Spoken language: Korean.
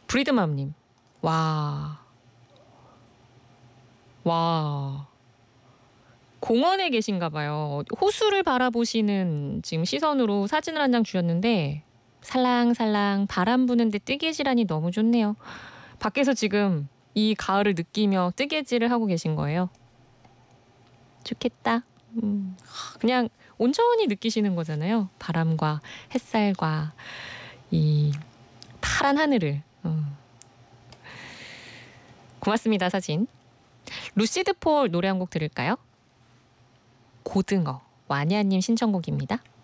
브리드맘님. 와. 와. 공원에 계신가 봐요. 호수를 바라보시는 지금 시선으로 사진을 한 장 주셨는데 살랑살랑 바람 부는데 뜨개질하니 너무 좋네요. 밖에서 지금 이 가을을 느끼며 뜨개질을 하고 계신 거예요. 좋겠다. 그냥 온전히 느끼시는 거잖아요. 바람과 햇살과 이 파란 하늘을. 고맙습니다, 사진. 루시드 폴 노래 한 곡 들을까요? 고등어. 와냐님 신청곡입니다.